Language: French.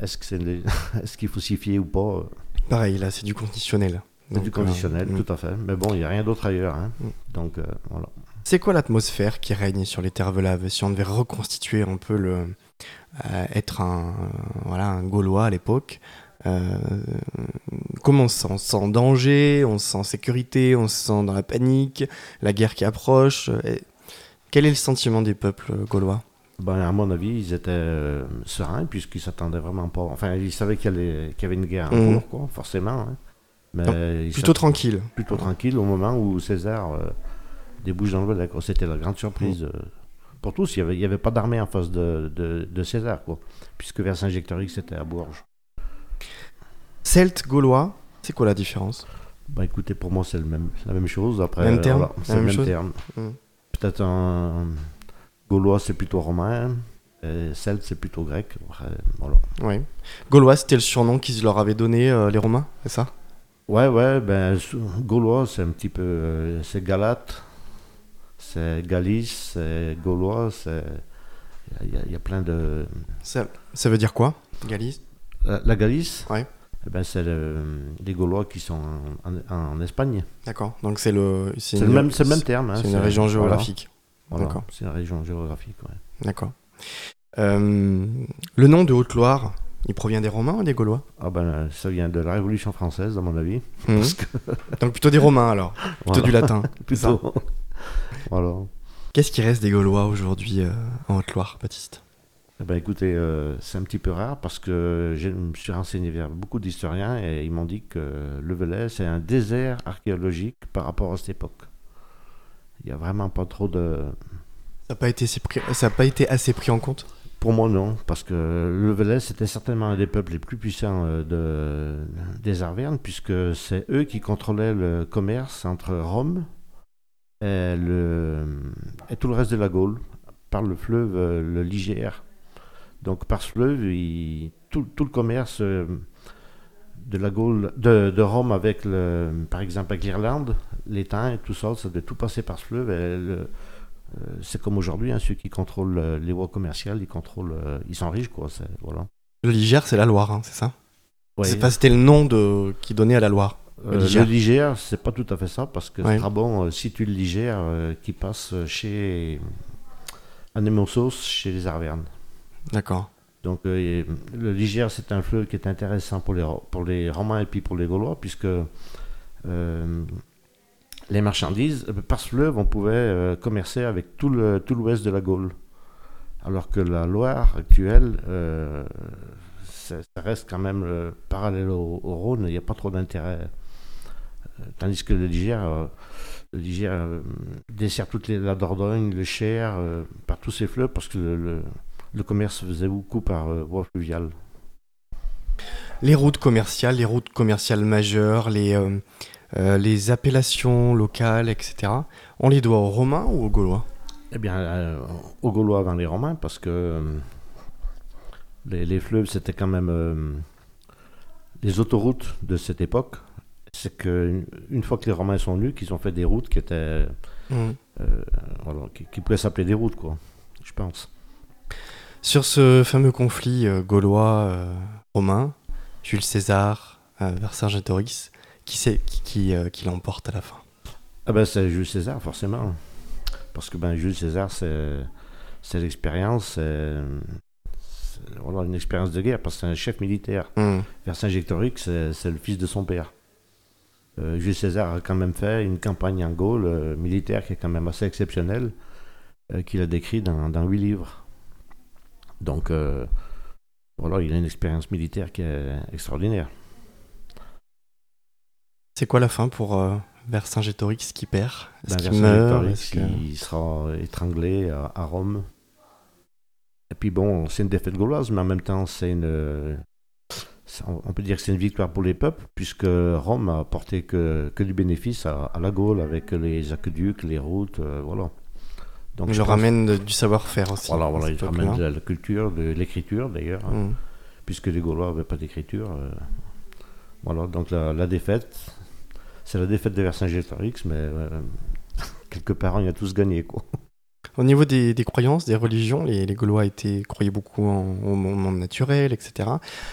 est-ce qu'il faut s'y fier ou pas? Pareil, là, c'est du conditionnel. C'est du conditionnel, tout à fait. Mais bon, il n'y a rien d'autre ailleurs. Hein. Donc, voilà. C'est quoi l'atmosphère qui règne sur les terres velaves si on devait reconstituer un peu être un Gaulois à l'époque? Comment on se sent? On se sent en danger, on se sent en sécurité, on se sent dans la panique, la guerre qui approche. Quel est le sentiment des peuples gaulois? À mon avis, ils étaient sereins puisqu'ils s'attendaient vraiment pas. Enfin, ils savaient qu'il y avait une guerre en cours, quoi, forcément. Hein. Mais donc, plutôt tranquille. Plutôt tranquille au moment où César débouche dans le Velay. C'était la grande surprise pour tous. Il n'y avait pas d'armée en face de César, quoi, puisque Vercingétorix c'était à Bourges. Celte, Gaulois, c'est quoi la différence? Écoutez, pour moi, c'est la même chose. Après, même terme, c'est le même terme. Peut-être un Gaulois, c'est plutôt romain. Et Celte, c'est plutôt grec. Après, voilà. Oui. Gaulois, c'était le surnom qu'ils leur avaient donné, les Romains, c'est ça? Ouais, Gaulois, c'est un petit peu... c'est Galate, c'est Galice, c'est Gaulois, c'est... Il y a plein de... Ça veut dire quoi, Galice? La Galice, ouais. C'est les Gaulois qui sont en Espagne. D'accord, donc c'est le même terme. Hein, c'est une région géographique. Voilà. D'accord. C'est une région géographique, ouais. D'accord. Le nom de Haute-Loire, il provient des Romains ou des Gaulois? Ça vient de la Révolution française, à mon avis. Donc plutôt des Romains, alors. Plutôt du latin. Plutôt. Voilà. Qu'est-ce qui reste des Gaulois aujourd'hui en Haute-Loire, Baptiste? Écoutez, c'est un petit peu rare parce que je me suis renseigné vers beaucoup d'historiens et ils m'ont dit que le Velay, c'est un désert archéologique par rapport à cette époque. Il n'y a vraiment pas trop de... Ça n'a pas été assez pris en compte? Pour moi, non, parce que le Velay, c'était certainement un des peuples les plus puissants des Arvernes, puisque c'est eux qui contrôlaient le commerce entre Rome et tout le reste de la Gaule, par le fleuve, le Ligier. Donc par ce fleuve, tout le commerce de la Gaule, de Rome avec par exemple avec l'Irlande, l'étang et tout ça, ça devait tout passer par ce fleuve. Et c'est comme aujourd'hui, hein, ceux qui contrôlent les voies commerciales, ils sont riches, quoi. Voilà. Le Ligier, c'est la Loire, hein, c'est ça? Ouais. C'était le nom qui donnait à la Loire. Le Ligier, c'est pas tout à fait ça, parce que Strabon situe le Ligier qui passe chez Anémosos, chez les Arvernes. D'accord. Donc le Ligier, c'est un fleuve qui est intéressant pour les Romains et puis pour les Gaulois, puisque les marchandises, par ce fleuve, on pouvait commercer avec tout l'ouest de la Gaule. Alors que la Loire actuelle, ça reste quand même parallèle au Rhône, il n'y a pas trop d'intérêt. Tandis que le Ligier dessert toute la Dordogne, le Cher, par tous ces fleuves, parce que le commerce se faisait beaucoup par voie fluviale. Les routes commerciales majeures, les appellations locales, etc., on les doit aux Romains ou aux Gaulois? Eh bien, aux Gaulois avant les Romains, parce que les fleuves, c'était quand même les autoroutes de cette époque. C'est qu'une fois que les Romains sont venus, qu'ils ont fait des routes qui étaient... qui pouvaient s'appeler des routes, quoi, je pense. Sur ce fameux conflit gaulois-romain, Jules César, Vercingétorix, qui l'emporte à la fin? C'est Jules César, forcément. Parce que Jules César, c'est l'expérience, une expérience de guerre, parce que c'est un chef militaire. Vercingétorix, c'est le fils de son père. Jules César a quand même fait une campagne en Gaule militaire qui est quand même assez exceptionnelle, qu'il a décrit dans 8 livres. Donc, il a une expérience militaire qui est extraordinaire. C'est quoi la fin pour Vercingétorix qui perd? Est-ce qu'il meurt? Il sera étranglé à Rome. Et puis c'est une défaite gauloise, mais en même temps, on peut dire que c'est une victoire pour les peuples, puisque Rome a apporté que du bénéfice à la Gaule, avec les aqueducs, les routes, voilà. Donc il ramène du savoir-faire aussi. Voilà, il ramène de la culture, de l'écriture d'ailleurs, puisque les Gaulois n'avaient pas d'écriture. Voilà, donc la défaite, c'est la défaite de Vercingétorix, mais quelque part, on a tous gagné, quoi. Au niveau des croyances, des religions, les Gaulois croyaient beaucoup au monde naturel, etc.